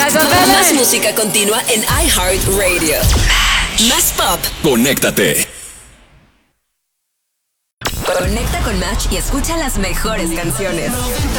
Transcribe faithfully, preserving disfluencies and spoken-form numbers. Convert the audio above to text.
Más música continua en iHeartRadio. Más pop. Conéctate. Conecta con Match y escucha las mejores canciones.